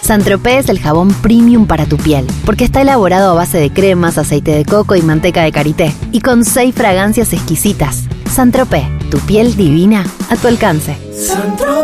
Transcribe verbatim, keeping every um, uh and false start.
Saint-Tropez es el jabón premium para tu piel, porque está elaborado a base de cremas, aceite de coco y manteca de karité, y con seis fragancias exquisitas. Saint-Tropez, tu piel divina a tu alcance. Saint-Tropez.